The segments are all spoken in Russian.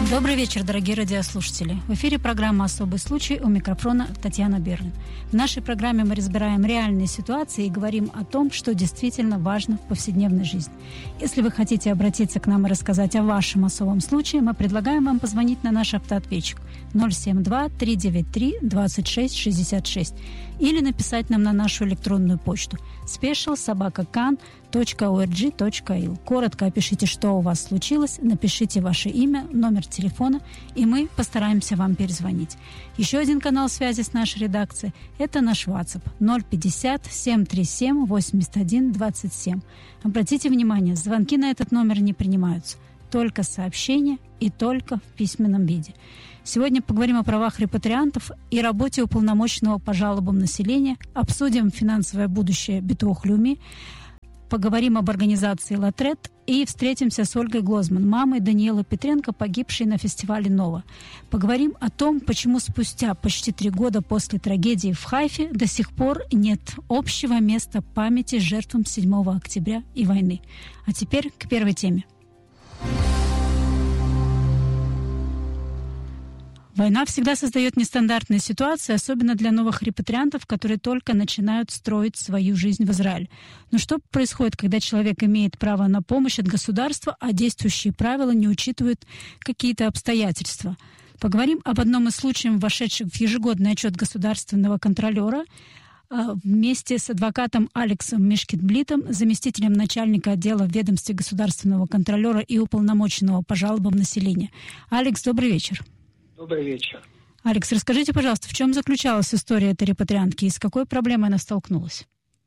Добрый вечер, дорогие радиослушатели. В эфире программа «Особый случай», у микрофона Татьяна Берлин. В нашей программе мы разбираем реальные ситуации и говорим о том, что действительно важно в повседневной жизни. Если вы хотите обратиться к нам и рассказать о вашем особом случае, мы предлагаем вам позвонить на наш автоответчик 072-393-2666 или написать нам на нашу электронную почту special@kan.org.il. Коротко опишите, что у вас случилось, напишите ваше имя, номер телефона, и мы постараемся вам перезвонить. Еще один канал связи с нашей редакцией – это наш WhatsApp 050-737-81-27. Обратите внимание, звонки на этот номер не принимаются, только сообщения и только в письменном виде. Сегодня поговорим о правах репатриантов и работе уполномоченного по жалобам населения, обсудим финансовое будущее Битуах Леуми, поговорим об организации «Латрет» и встретимся с Ольгой Глозман, мамой Даниэлы Петренко, погибшей на фестивале «Нова». Поговорим о том, почему спустя почти 3 года после трагедии в Хайфе до сих пор нет общего места памяти жертвам 7 октября и войны. А теперь к первой теме. Война всегда создает нестандартные ситуации, особенно для новых репатриантов, которые только начинают строить свою жизнь в Израиле. Но что происходит, когда человек имеет право на помощь от государства, а действующие правила не учитывают какие-то обстоятельства? Поговорим об одном из случаев, вошедших в ежегодный отчет государственного контролера, вместе с адвокатом Алексом Мешкетблитом, заместителем начальника отдела в ведомстве государственного контролера и уполномоченного по жалобам населения. Алекс, добрый вечер. Добрый вечер. Алекс, расскажите, пожалуйста, в чем заключалась история этой репатриантки и с какой проблемой она столкнулась?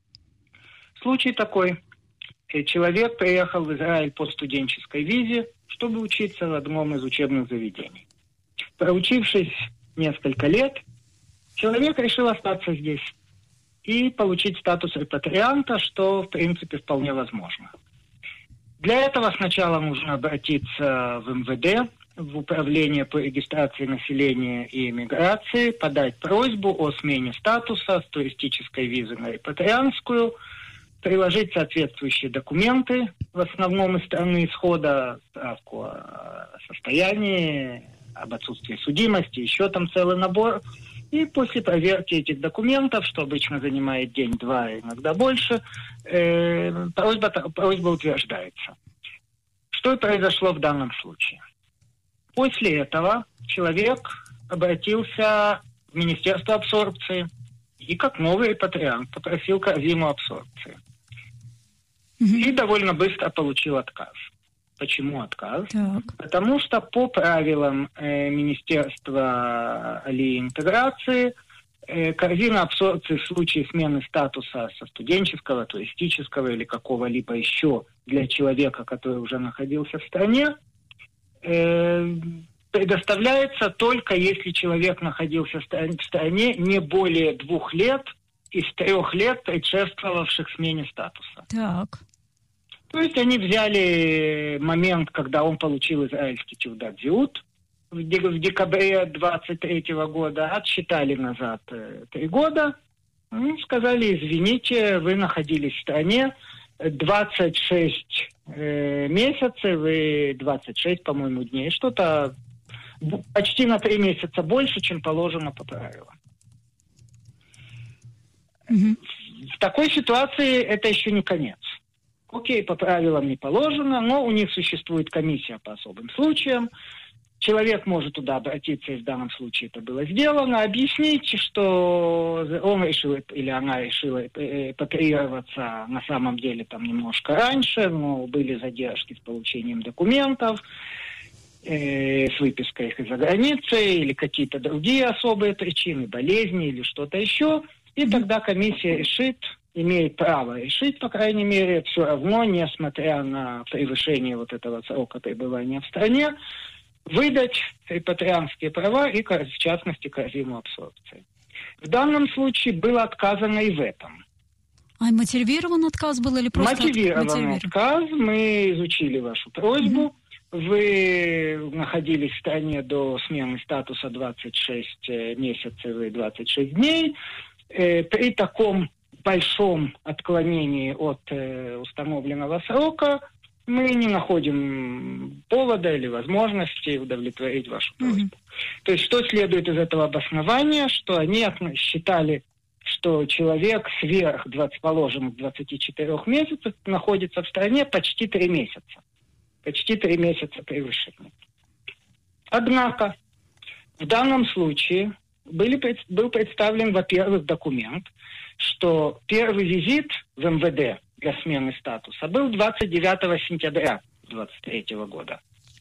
Случай такой. Человек приехал в Израиль по студенческой визе, чтобы учиться в одном из учебных заведений. Проучившись несколько лет, человек решил остаться здесь и получить статус репатрианта, что, в принципе, вполне возможно. Для этого сначала нужно обратиться в МВД, в управление по регистрации населения и иммиграции, подать просьбу о смене статуса с туристической визы на репатрианскую, приложить соответствующие документы, в основном из страны исхода, справку о состоянии, об отсутствии судимости, еще там целый набор. И после проверки этих документов, что обычно занимает день-два, иногда больше, просьба утверждается. Что и произошло в данном случае. После этого человек обратился в Министерство абсорбции и, как новый репатриант, попросил корзину абсорбции. И довольно быстро получил отказ. Почему отказ? Так. Потому что по правилам Министерства интеграции корзина абсорбции в случае смены статуса со студенческого, туристического или какого-либо еще для человека, который уже находился в стране, предоставляется только если человек находился в стране не более 2 лет из 3 лет, предшествовавших смене статуса. Так. То есть они взяли момент, когда он получил израильский тиудат зеут в декабре 23 года, отсчитали назад 3 года, сказали, извините, вы находились в стране 26 месяцев и 26, по-моему, дней. Что-то почти на 3 месяца больше, чем положено по правилам. В такой ситуации это еще не конец. Окей, по правилам не положено, но у них существует комиссия по особым случаям. Человек может туда обратиться, и в данном случае это было сделано, объяснить, что он решил или она решила репатриироваться на самом деле там немножко раньше, но были задержки с получением документов, с выпиской их из-за границы, или какие-то другие особые причины, болезни или что-то еще. И тогда комиссия решит, имеет право решить, по крайней мере, все равно, несмотря на превышение вот этого срока пребывания в стране, выдать репатрианские права и, в частности, корзину абсорбции. В данном случае было отказано и в этом. А мотивирован отказ был или просто... Мотивированный отказ. Мы изучили вашу просьбу. Вы находились в стране до смены статуса 26 месяцев и 26 дней. При таком большом отклонении от установленного срока мы не находим повода или возможности удовлетворить вашу просьбу. То есть что следует из этого обоснования, что они считали, что человек сверх положенных 24 месяцев находится в стране почти 3 месяца. Почти 3 месяца превышения. Однако в данном случае был представлен, во-первых, документ, что первый визит в МВД для смены статуса был 29 сентября 2023 года.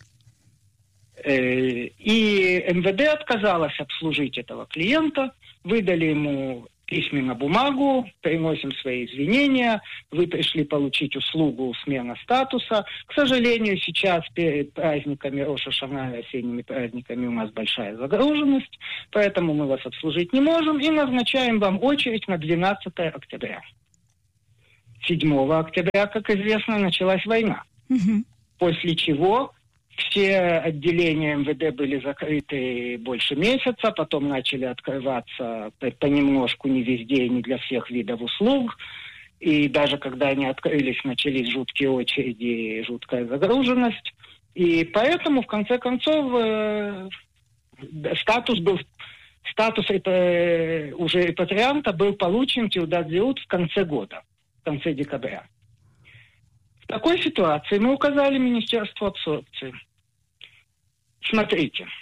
И МВД отказалось обслужить этого клиента, выдали ему письменно бумагу, приносим свои извинения, вы пришли получить услугу смена статуса. К сожалению, сейчас перед праздниками Рош ха-Шана и осенними праздниками у нас большая загруженность, поэтому мы вас обслужить не можем и назначаем вам очередь на 12 октября. 7 октября, как известно, началась война, после чего все отделения МВД были закрыты больше месяца, потом начали открываться понемножку, не везде и не для всех видов услуг. И даже когда они открылись, начались жуткие очереди, жуткая загруженность. И поэтому, в конце концов, статус уже репатрианта был получен Тиудат Зеут в конце года, в конце декабря. В такой ситуации мы указали Министерству абсорбции. Смотрите,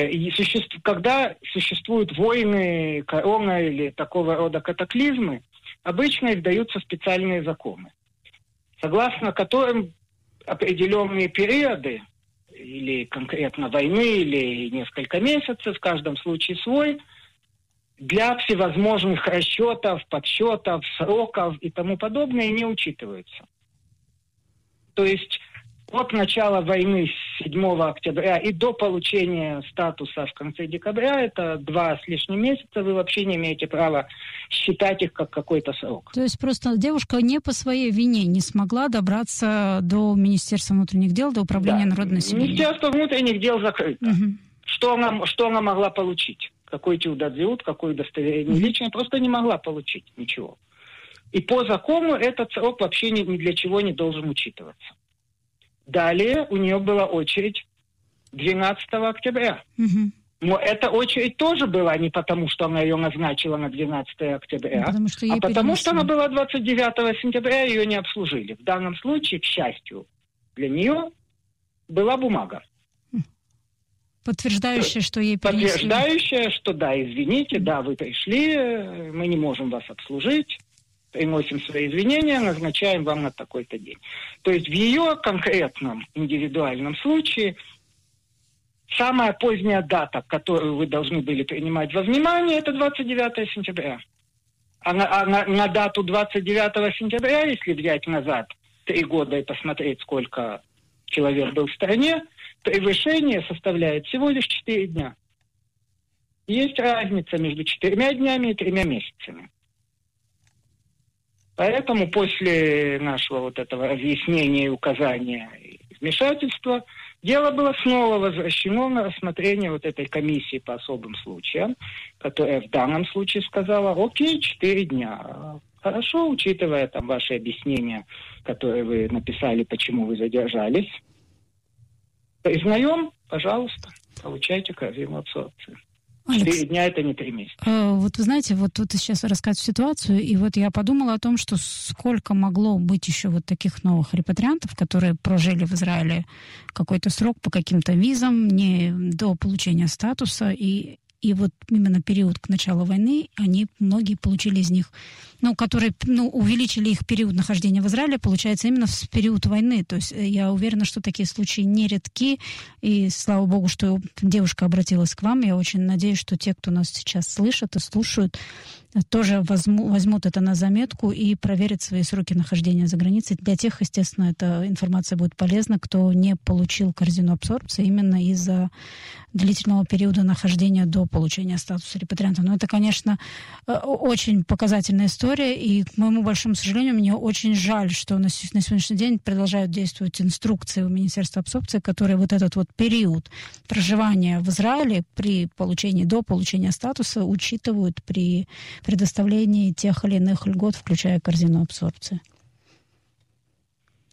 когда существуют войны, корона или такого рода катаклизмы, обычно издаются специальные законы, согласно которым определенные периоды, или конкретно войны, или несколько месяцев, в каждом случае свой, для всевозможных расчетов, подсчетов, сроков и тому подобное не учитываются. То есть от начала войны с 7 октября и до получения статуса в конце декабря, это 2 с лишним месяца, вы вообще не имеете права считать их как какой-то срок. То есть просто девушка не по своей вине не смогла добраться до Министерства внутренних дел, до Управления народного населения. Министерство внутренних дел закрыто. Что она могла получить? Какой Тиудат Зеут, какое удостоверение личное, просто не могла получить ничего. И по закону этот срок вообще ни для чего не должен учитываться. Далее у нее была очередь 12 октября. Но эта очередь тоже была не потому, что она ее назначила на 12 октября, потому что она была 29 сентября, ее не обслужили. В данном случае, к счастью, для нее была бумага. Подтверждающая, что ей перенесли. Подтверждающая, что да, извините, да, вы пришли, мы не можем вас обслужить. Приносим свои извинения, назначаем вам на такой-то день. То есть в ее конкретном индивидуальном случае самая поздняя дата, которую вы должны были принимать во внимание, это 29 сентября. А на дату 29 сентября, если взять назад 3 года и посмотреть, сколько человек был в стране, превышение составляет всего лишь 4 дня. Есть разница между 4 днями и 3 месяцами. Поэтому после нашего вот этого разъяснения, указания и вмешательства дело было снова возвращено на рассмотрение вот этой комиссии по особым случаям, которая в данном случае сказала: окей, 4 дня. Хорошо, учитывая там ваши объяснения, которые вы написали, почему вы задержались. Признаем, пожалуйста, получайте корзину абсорбции. 4 дня это не 3 месяца. Вот вы знаете, вот тут сейчас рассказываю ситуацию, и вот я подумала о том, что сколько могло быть еще вот таких новых репатриантов, которые прожили в Израиле какой-то срок по каким-то визам, не до получения статуса, и вот именно период к началу войны, многие получили из них, которые увеличили их период нахождения в Израиле, получается, именно в период войны. То есть я уверена, что такие случаи нередки, и слава богу, что девушка обратилась к вам. Я очень надеюсь, что те, кто нас сейчас слышат и слушают, тоже возьмут это на заметку и проверят свои сроки нахождения за границей. Для тех, естественно, эта информация будет полезна, кто не получил корзину абсорбции именно из-за длительного периода нахождения до получения статуса репатрианта. Но это, конечно, очень показательная история, и, к моему большому сожалению, мне очень жаль, что на сегодняшний день продолжают действовать инструкции у Министерства абсорбции, которые вот этот вот период проживания в Израиле до получения статуса учитывают при предоставлении тех или иных льгот, включая корзину абсорбции.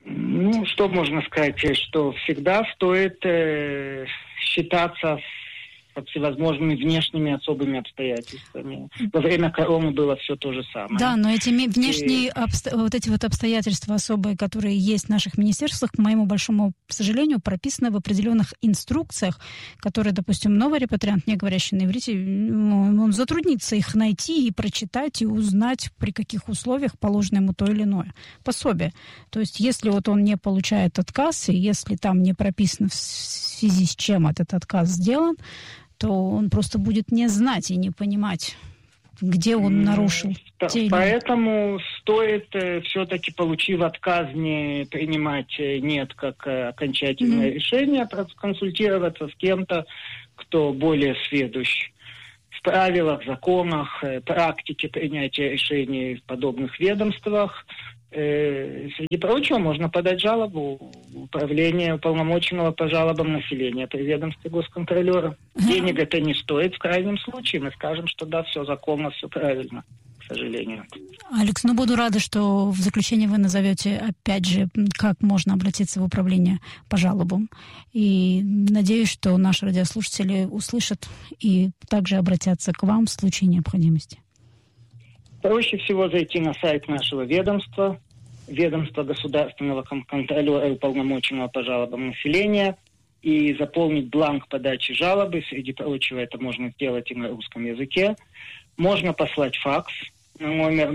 Ну, что можно сказать, что всегда стоит считаться со всевозможными внешними особыми обстоятельствами. Во время короны было все то же самое. Да, но эти внешние вот эти вот обстоятельства особые, которые есть в наших министерствах, к моему большому сожалению, прописаны в определенных инструкциях, которые, допустим, новый репатриант, не говорящий на иврите, он затруднится их найти и прочитать, и узнать, при каких условиях положено ему то или иное пособие. То есть, если вот он не получает отказ, и если там не прописано в связи с чем этот отказ сделан, то он просто будет не знать и не понимать, где он нарушил. Поэтому стоит все-таки, получив отказ, не принимать «нет» как окончательное решение, консультироваться с кем-то, кто более сведущ в правилах, законах, практике принятия решений в подобных ведомствах. Среди прочего, можно подать жалобу в управление уполномоченного по жалобам населения при ведомстве госконтролера. Денег это не стоит. В крайнем случае мы скажем, что да, все законно, все правильно, к сожалению. Алекс, буду рада, что в заключении вы назовете, опять же, как можно обратиться в управление по жалобам. И надеюсь, что наши радиослушатели услышат и также обратятся к вам в случае необходимости. Проще всего зайти на сайт нашего ведомства, ведомства государственного контролера и уполномоченного по жалобам населения, и заполнить бланк подачи жалобы. Среди прочего, это можно сделать и на русском языке. Можно послать факс на номер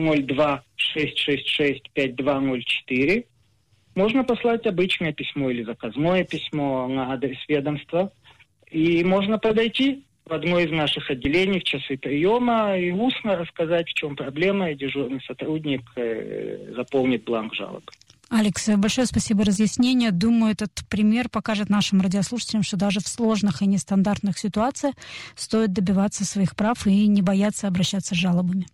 02-666-5204. Можно послать обычное письмо или заказное письмо на адрес ведомства. И можно подойти в одно из наших отделений в часы приема и устно рассказать, в чем проблема, и дежурный сотрудник заполнит бланк жалобы. Алекс, большое спасибо за разъяснение. Думаю, этот пример покажет нашим радиослушателям, что даже в сложных и нестандартных ситуациях стоит добиваться своих прав и не бояться обращаться с жалобами.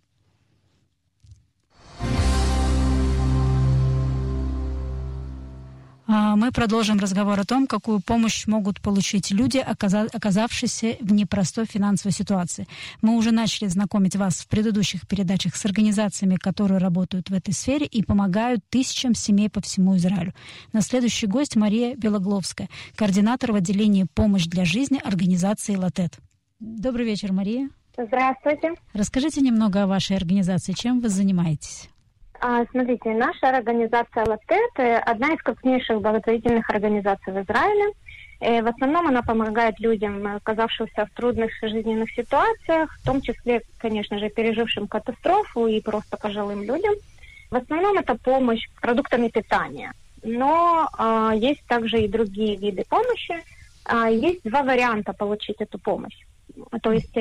Мы продолжим разговор о том, какую помощь могут получить люди, оказавшиеся в непростой финансовой ситуации. Мы уже начали знакомить вас в предыдущих передачах с организациями, которые работают в этой сфере и помогают тысячам семей по всему Израилю. На следующий гость Мария Белогловская, координатор в отделении «Помощь для жизни» организации «Латет». Добрый вечер, Мария. Здравствуйте. Расскажите немного о вашей организации. Чем вы занимаетесь? Смотрите, наша организация «Латет» – одна из крупнейших благотворительных организаций в Израиле. В основном она помогает людям, оказавшимся в трудных жизненных ситуациях, в том числе, конечно же, пережившим катастрофу и просто пожилым людям. В основном это помощь продуктами питания. Но есть также и другие виды помощи. Есть два варианта получить эту помощь. То есть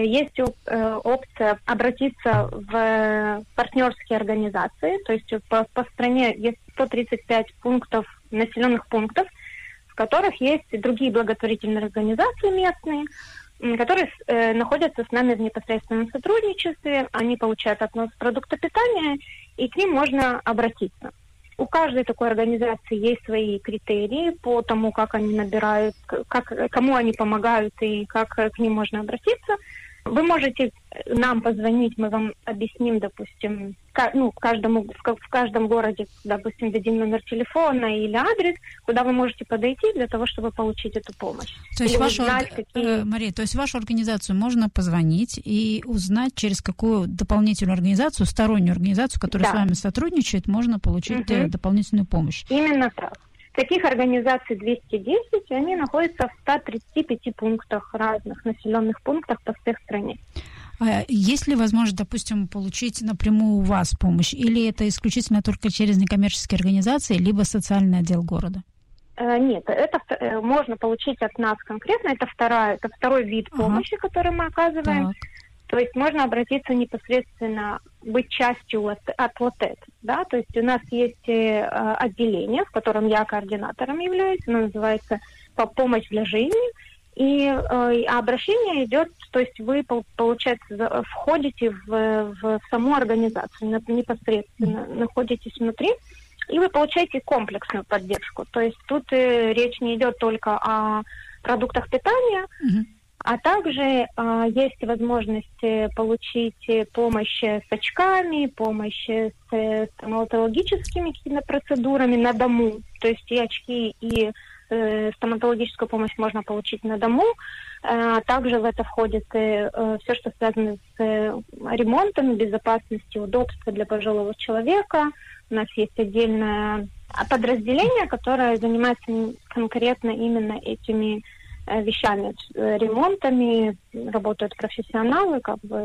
опция обратиться в партнерские организации, то есть по стране есть 135 населенных пунктов, в которых есть и другие благотворительные организации местные, которые находятся с нами в непосредственном сотрудничестве, они получают от нас продукты питания, и к ним можно обратиться. У каждой такой организации есть свои критерии по тому, как они набирают, кому они помогают и как к ним можно обратиться. Вы можете нам позвонить, мы вам объясним, допустим, в каждом городе, допустим, дадим номер телефона или адрес, куда вы можете подойти для того, чтобы получить эту помощь. То есть Мария, то есть вашу организацию можно позвонить и узнать, через какую дополнительную организацию, стороннюю организацию, которая с вами сотрудничает, можно получить дополнительную помощь. Именно так. Таких организаций 210, они находятся в 135 пунктах, разных населенных пунктах по всей стране. Есть ли возможность, допустим, получить напрямую у вас помощь? Или это исключительно только через некоммерческие организации, либо социальный отдел города? Нет, это можно получить от нас конкретно. Это второй вид помощи, который мы оказываем. Так. То есть можно обратиться непосредственно, быть частью от Латет. Да? То есть у нас есть отделение, в котором я координатором являюсь, оно называется «Помощь для жизни». И обращение идет, то есть вы, получается, входите в саму организацию, непосредственно находитесь внутри, и вы получаете комплексную поддержку. То есть тут речь не идет только о продуктах питания, А также есть возможность получить помощь с очками, помощь с стоматологическими какими-то процедурами на дому. То есть и очки, и стоматологическую помощь можно получить на дому. Также в это входит все, что связано с ремонтом, безопасностью, удобством для пожилого человека. У нас есть отдельное подразделение, которое занимается конкретно именно этими вещами, ремонтами, работают профессионалы,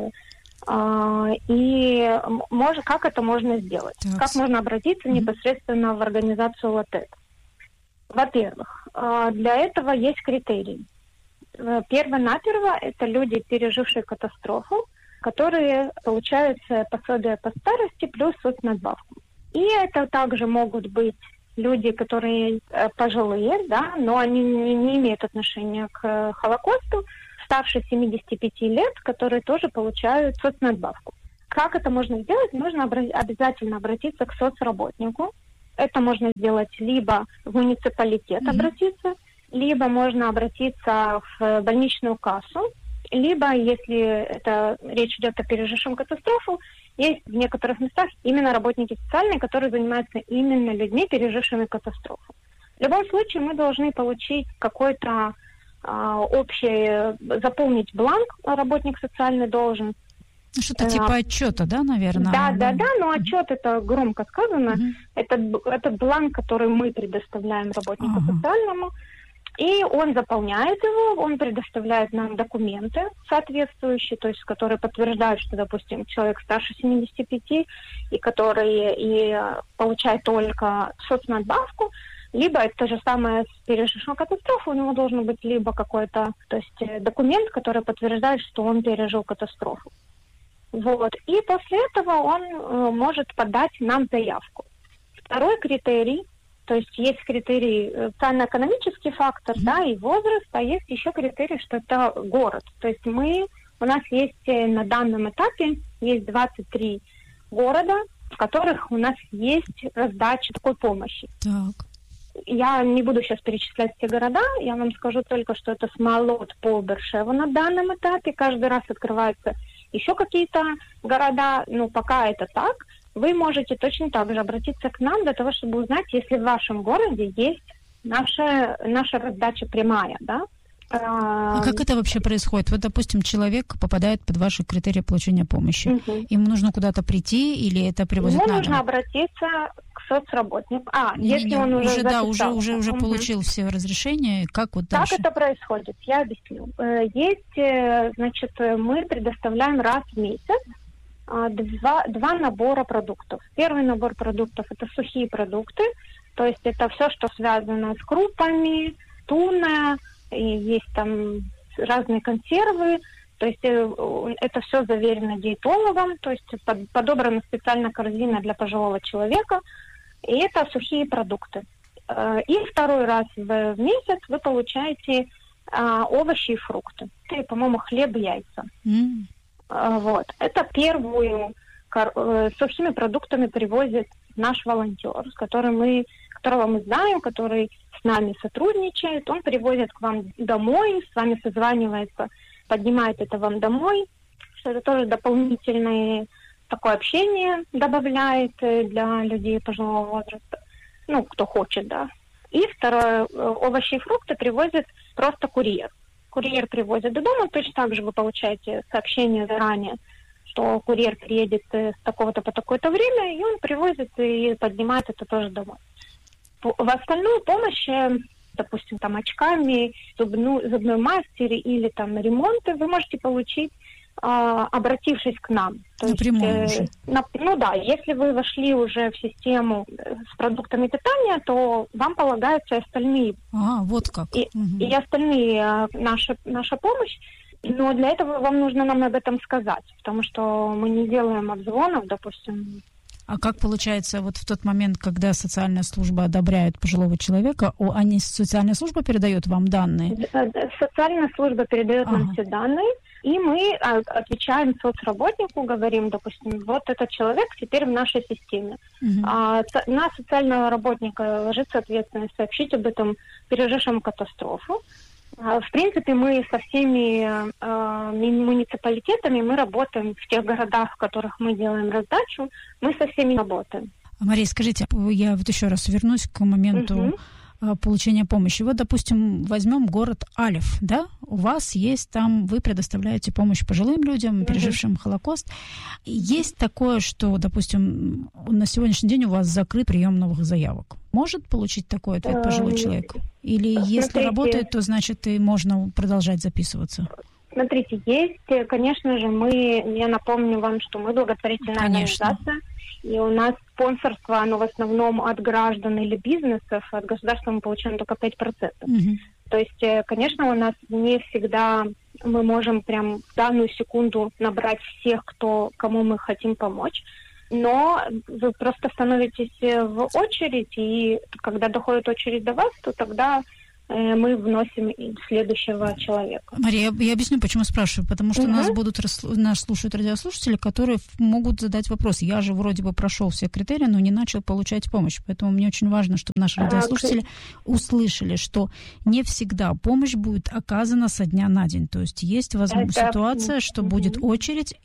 и как это можно сделать? Так. Как можно обратиться непосредственно в организацию ЛАТЭТ? Во-первых, для этого есть критерии. Перво-наперво это люди, пережившие катастрофу, которые получают пособие по старости плюс соцнадбавку. И это также могут быть люди, которые пожилые, да, но они не имеют отношения к Холокосту, старше 75 лет, которые тоже получают соцнадбавку. Как это можно сделать? Нужно обязательно обратиться к соцработнику. Это можно сделать либо в муниципалитет обратиться, либо можно обратиться в больничную кассу, либо, если речь идет о пережившем катастрофу, есть в некоторых местах именно работники социальные, которые занимаются именно людьми, пережившими катастрофу. В любом случае мы должны получить какой-то заполнить бланк, работник социальный должен. Что-то типа отчета, да, наверное? Да, но отчет это громко сказано. Это бланк, который мы предоставляем работнику социальному. И он заполняет его, он предоставляет нам документы соответствующие, то есть которые подтверждают, что, допустим, человек старше 75 и который получает только соцнадбавку, либо это же самое с пережившим катастрофу, у него должен быть либо какой-то, то есть документ, который подтверждает, что он пережил катастрофу. Вот. И после этого он может подать нам заявку. Второй критерий, то есть есть критерий социально-экономический фактор, да, и возраст, а есть еще критерий, что это город. То есть у нас есть на данном этапе есть 23 города, в которых у нас есть раздача такой помощи. Так. Я не буду сейчас перечислять все города, я вам скажу только, что это Смолот по Бершеву на данном этапе. Каждый раз открываются еще какие-то города, пока это так. Вы можете точно так же обратиться к нам для того, чтобы узнать, если в вашем городе есть наша раздача прямая, да. А как это вообще происходит? Вот, допустим, человек попадает под ваши критерии получения помощи. Ему нужно куда-то прийти или это привозят на дом? Ему нужно обратиться к соцработнику. Если он уже получил все разрешения, как вот дальше? Как это происходит? Я объясню. Мы предоставляем раз в месяц два набора продуктов. Первый набор продуктов – это сухие продукты, то есть это все, что связано с крупами, туна, и есть там разные консервы, то есть это все заверено диетологом, то есть подобрана специально корзина для пожилого человека, и это сухие продукты. И второй раз в месяц вы получаете овощи и фрукты. Это, по-моему, хлеб и яйца. Вот. Это первую сухими продуктами привозит наш волонтер, которого мы знаем, который с нами сотрудничает. Он привозит к вам домой, с вами созванивается, поднимает это вам домой, что это тоже дополнительное такое общение добавляет для людей пожилого возраста. Кто хочет, да. И второе, овощи и фрукты привозит просто курьер. Курьер привозит до дома, точно так же вы получаете сообщение заранее, что курьер приедет с такого-то по такое-то время, и он привозит и поднимает это тоже домой. В остальную помощь, допустим, там очками, зубной мастер или там ремонты вы можете получить, обратившись к нам. То напрямую есть, уже. Если вы вошли уже в систему с продуктами питания, то вам полагаются и остальные. Вот как. И остальные наша помощь. Но для этого вам нужно нам об этом сказать, потому что мы не делаем обзвонов, допустим. А как получается, вот в тот момент, когда социальная служба одобряет пожилого человека, социальная служба передает вам данные? Социальная служба передает нам все данные, и мы отвечаем соцработнику, говорим, допустим, вот этот человек теперь в нашей системе. На социального работника ложится ответственность сообщить об этом пережившему катастрофу. В принципе, мы со всеми муниципалитетами, мы работаем в тех городах, в которых мы делаем раздачу, мы со всеми работаем. Мария, скажите, я вот еще раз вернусь к моменту получения помощи. Вот, допустим, возьмем город Алев, да? У вас есть там, вы предоставляете помощь пожилым людям, пережившим Холокост. Есть такое, что, допустим, на сегодняшний день у вас закрыт прием новых заявок. Может получить такой ответ пожилой человек? Или если работает, то значит и можно продолжать записываться? Смотрите, есть, конечно же, я напомню вам, что мы благотворительная организация, и у нас спонсорство, оно в основном от граждан или бизнесов, от государства мы получаем только 5%. То есть, конечно, у нас не всегда мы можем прям в данную секунду набрать всех, кому мы хотим помочь, но вы просто становитесь в очередь, и когда доходит очередь до вас, то тогда мы вносим следующего человека. Мария, я объясню, почему спрашиваю. Потому что нас слушают радиослушатели, которые могут задать вопрос. Я же вроде бы прошел все критерии, но не начал получать помощь. Поэтому мне очень важно, чтобы наши радиослушатели услышали, что не всегда помощь будет оказана со дня на день. То есть есть ситуация, что будет очередь,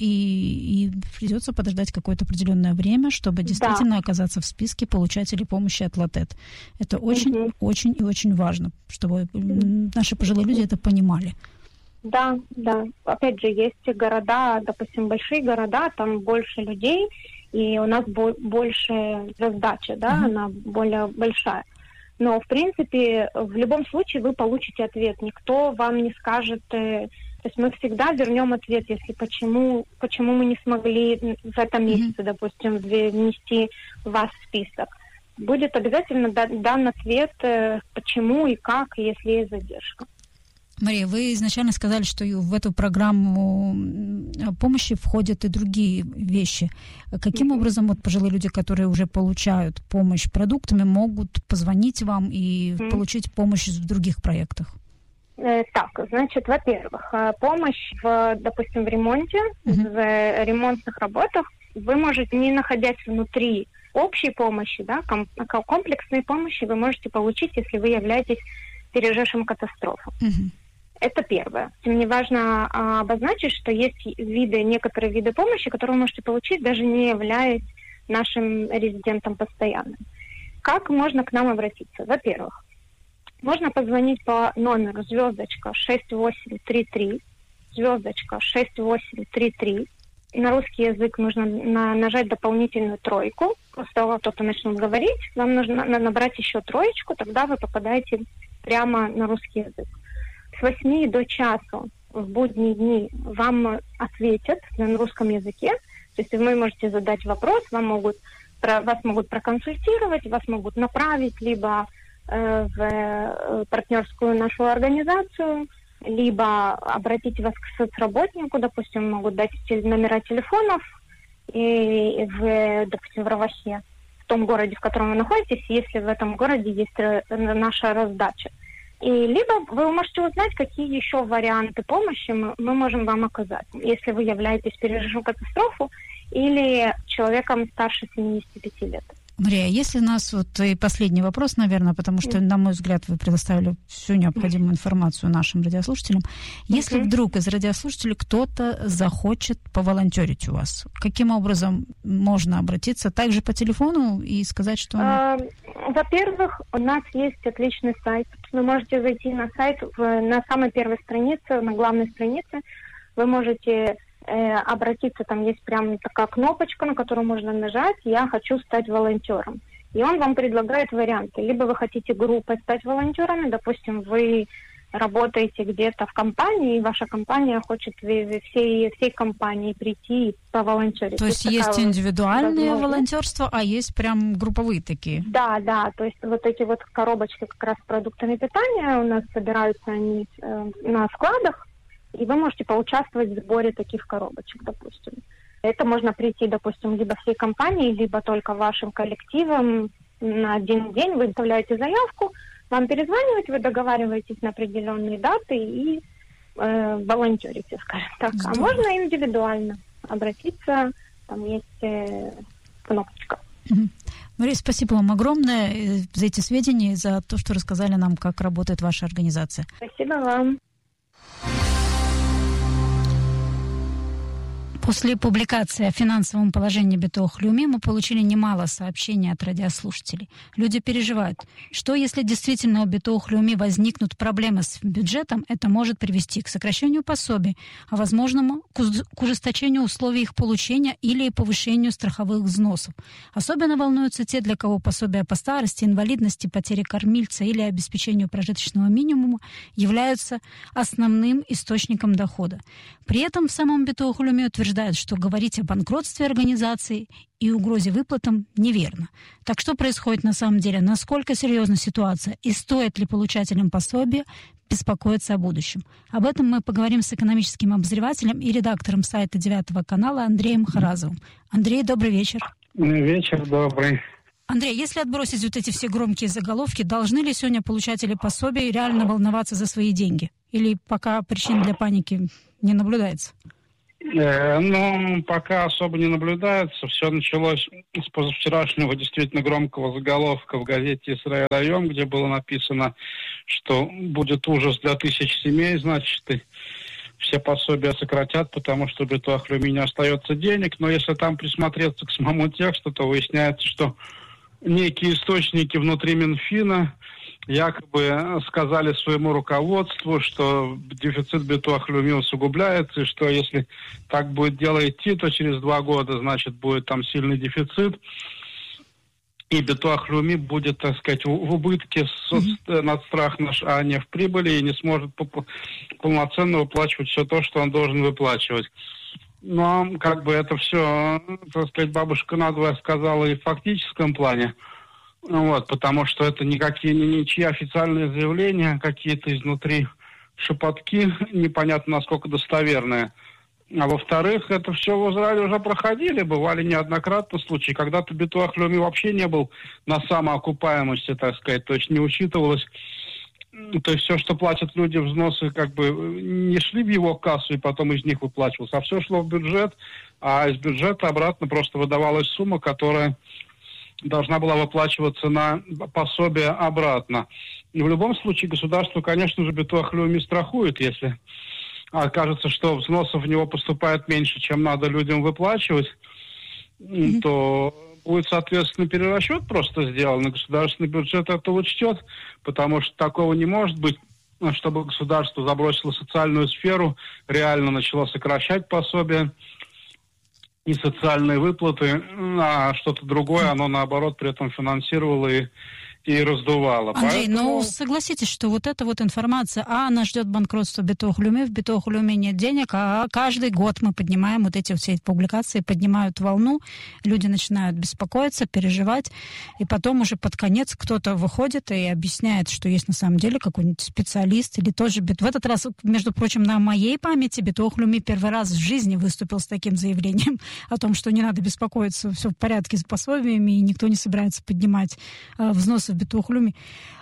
и придется подождать какое-то определенное время, чтобы действительно оказаться в списке получателей помощи от ЛАТЭТ. Это очень, очень и очень важно, чтобы наши пожилые люди это понимали. Да. Опять же, есть города, допустим, большие города, там больше людей, и у нас больше раздача, она более большая. Но, в принципе, в любом случае вы получите ответ. Никто вам не скажет... То есть мы всегда вернем ответ, если почему мы не смогли в этом месяце, допустим, внести вас в список. Будет обязательно дан ответ, почему и как, если есть задержка. Мария, вы изначально сказали, что в эту программу помощи входят и другие вещи. Каким образом вот пожилые люди, которые уже получают помощь продуктами, могут позвонить вам и получить помощь в других проектах? Так, значит, во-первых, помощь, допустим, в ремонте, в ремонтных работах вы можете, не находясь внутри общей помощи, комплексной помощи вы можете получить, если вы являетесь пережившим катастрофу. Это первое. Мне важно обозначить, что есть некоторые виды помощи, которые вы можете получить, даже не являясь нашим резидентом постоянным. Как можно к нам обратиться? Во-первых, можно позвонить по номеру *6833, *6833. На русский язык нужно нажать дополнительную тройку. После того, как кто-то начнет говорить, вам нужно набрать еще троечку, тогда вы попадаете прямо на русский язык. С 8 до часу в будние дни вам ответят на русском языке. То есть вы можете задать вопрос, вас могут проконсультировать, вас могут направить либо в партнерскую нашу организацию, либо обратить вас к соцработнику, допустим, могут дать номера телефонов допустим, в Равахе, в том городе, в котором вы находитесь, если в этом городе есть наша раздача. Либо вы можете узнать, какие еще варианты помощи мы можем вам оказать, если вы являетесь пережившим катастрофу или человеком старше 75 лет. Мария, если нас и последний вопрос, наверное, потому что, на мой взгляд, вы предоставили всю необходимую информацию нашим радиослушателям. Если вдруг из радиослушателей кто-то захочет поволонтерить у вас, каким образом можно обратиться? Также по телефону и сказать, что... Во-первых, у нас есть отличный сайт. Вы можете зайти на сайт, на самой первой странице, на главной странице. Вы можете... обратиться, там есть прям такая кнопочка, на которую можно нажать «Я хочу стать волонтером». И он вам предлагает варианты. Либо вы хотите группой стать волонтерами, допустим, вы работаете где-то в компании, и ваша компания хочет всей компании прийти и поволонтерить. То есть индивидуальное волонтерство, а есть прям групповые такие? Да. То есть вот эти вот коробочки как раз с продуктами питания, у нас собираются они на складах, и вы можете поучаствовать в сборе таких коробочек, допустим. Это можно прийти, допустим, либо всей компанией, либо только вашим коллективом на один день. Вы выставляете заявку, вам перезванивают, вы договариваетесь на определенные даты и волонтерите, скажем так. А можно индивидуально обратиться, там есть кнопочка. Мария, спасибо вам огромное за эти сведения и за то, что рассказали нам, как работает ваша организация. Спасибо вам. После публикации о финансовом положении Битох Леуми мы получили немало сообщений от радиослушателей. Люди переживают, что если действительно у Битох Леуми возникнут проблемы с бюджетом, это может привести к сокращению пособий, а возможному к ужесточению условий их получения или повышению страховых взносов. Особенно волнуются те, для кого пособия по старости, инвалидности, потере кормильца или обеспечению прожиточного минимума являются основным источником дохода. При этом в самом Битох Леуми утверждают, что говорить о банкротстве организации и угрозе выплатам неверно. Так что происходит на самом деле? Насколько серьезна ситуация? И стоит ли получателям пособия беспокоиться о будущем? Об этом мы поговорим с экономическим обозревателем и редактором сайта 9 канала Андреем Харазовым. Андрей, добрый вечер. Вечер добрый. Андрей, если отбросить вот эти все громкие заголовки, должны ли сегодня получатели пособий реально волноваться за свои деньги? Или пока причин для паники не наблюдается? Пока особо не наблюдается. Все началось с позавчерашнего действительно громкого заголовка в газете «Исраэль Айом», где было написано, что будет ужас для тысяч семей, значит, и все пособия сократят, потому что в Битох Леуми не остается денег. Но если там присмотреться к самому тексту, то выясняется, что некие источники внутри Минфина якобы сказали своему руководству, что дефицит Битох Леуми усугубляется, и что если так будет дело идти, то через 2 года, значит, будет там сильный дефицит, и Битох Леуми будет, так сказать, в убытке над страх наш, а не в прибыли, и не сможет полноценно выплачивать все то, что он должен выплачивать. Но как бы это все, так сказать, бабушка надвое сказала и в фактическом плане. Потому что это ничьи официальные заявления, какие-то изнутри шепотки, непонятно насколько достоверные. А во-вторых, это все в Израиле уже проходили, бывали неоднократно случаи. Когда-то Битох Леуми вообще не был на самоокупаемости, так сказать, то есть не учитывалось. То есть все, что платят люди взносы, как бы не шли в его кассу и потом из них выплачивалось, а все шло в бюджет, а из бюджета обратно просто выдавалась сумма, которая должна была выплачиваться на пособие обратно. И в любом случае государство, конечно же, Битох Леуми страхует, если окажется, что взносов в него поступает меньше, чем надо людям выплачивать, то будет, соответственно, перерасчет просто сделан, и государственный бюджет это учтет, потому что такого не может быть, чтобы государство забросило социальную сферу, реально начало сокращать пособия и социальные выплаты, а что-то другое, оно наоборот при этом финансировало и раздувало. Андрей, согласитесь, что вот эта вот информация, нас ждет банкротство Битох Леуми, в Битох Леуми нет денег, а каждый год мы поднимаем вот эти все публикации, поднимают волну, люди начинают беспокоиться, переживать, и потом уже под конец кто-то выходит и объясняет, что есть на самом деле какой-нибудь специалист, или тоже в этот раз, между прочим, на моей памяти Битох Леуми первый раз в жизни выступил с таким заявлением о том, что не надо беспокоиться, все в порядке с пособиями, и никто не собирается поднимать взносы в Битох Леуми.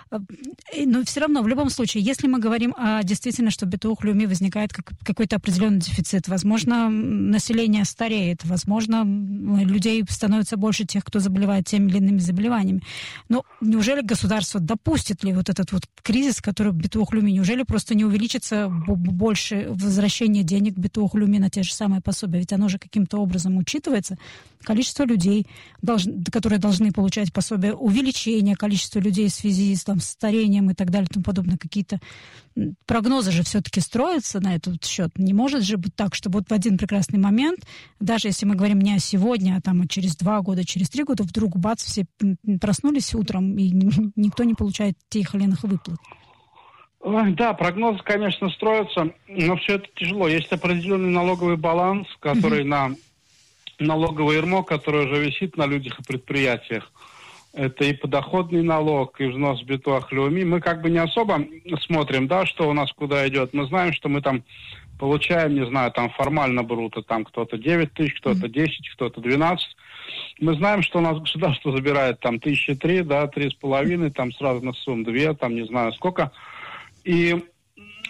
Но все равно, в любом случае, если мы говорим действительно, что в Битох Леуми возникает какой-то определенный дефицит, возможно, население стареет, возможно, людей становится больше тех, кто заболевает теми или иными заболеваниями. Но неужели государство допустит ли вот этот вот кризис, который в Битох Леуми? Неужели просто не увеличится больше возвращение денег в Битох Леуми на те же самые пособия? Ведь оно же каким-то образом учитывается. Количество людей, которые должны получать пособие, увеличение количества людей в связи с старением и так далее и тому подобное. Какие-то прогнозы же все-таки строятся на этот счет. Не может же быть так, что вот в один прекрасный момент, даже если мы говорим не о сегодня, а через 2 года, через 3 года, вдруг бац, все проснулись утром, и никто не получает тех или иных выплат. Да, прогнозы, конечно, строятся, но все это тяжело. Есть определенный налоговый баланс, который на налоговое ярмо, которое уже висит на людях и предприятиях. Это и подоходный налог, и взнос в Битох Леуми. Мы как бы не особо смотрим, да, что у нас куда идет. Мы знаем, что мы там получаем, не знаю, там формально бруто, там кто-то 9 тысяч, кто-то 10, кто-то 12. Мы знаем, что у нас государство забирает там 1003, да, 3,5, там с разных сумм 2, там не знаю сколько. И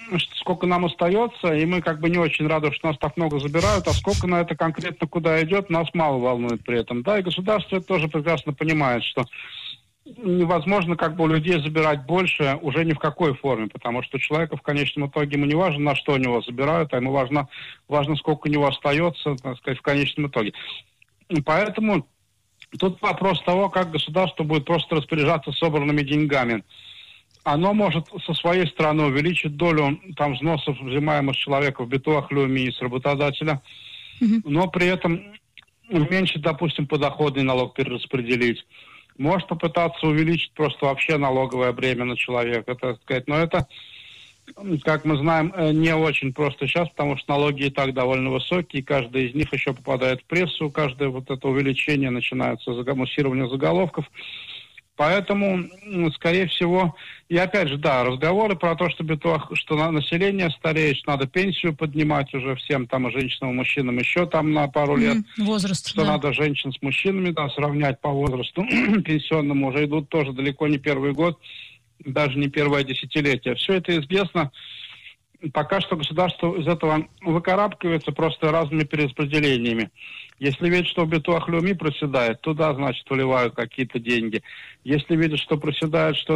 сколько нам остается, и мы как бы не очень рады, что нас так много забирают, а сколько на это конкретно куда идет, нас мало волнует при этом. Да, и государство это тоже прекрасно понимает, что невозможно как бы у людей забирать больше уже ни в какой форме, потому что человека в конечном итоге ему не важно, на что у него забирают, а ему важно, сколько у него остается, так сказать, в конечном итоге. И поэтому тут вопрос того, как государство будет просто распоряжаться собранными деньгами. Оно может со своей стороны увеличить долю там взносов, взимаемых с человека в битуах леуми с работодателя, но при этом уменьшить, допустим, подоходный налог перераспределить. Может попытаться увеличить просто вообще налоговое бремя на человека, так сказать. Но это, как мы знаем, не очень просто сейчас, потому что налоги и так довольно высокие, и каждый из них еще попадает в прессу, каждое вот это увеличение начинается с муссирования заголовков. Поэтому, скорее всего, и опять же, да, разговоры про то, что население стареет, что надо пенсию поднимать уже всем, там, и женщинам, и мужчинам еще там на пару лет. Возраст, что надо женщин с мужчинами, да, сравнять по возрасту пенсионному, уже идут тоже далеко не первый год, даже не первое десятилетие. Все это известно. Пока что государство из этого выкарабкивается просто разными перераспределениями. Если видят, что в битуах леуми проседает, туда, значит, выливают какие-то деньги. Если видят, что проседает что